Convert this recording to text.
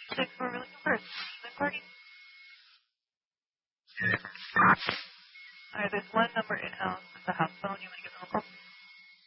6, we're really first. The party. Alright, there's one number in-house. It's a house phone. You want to give them a call?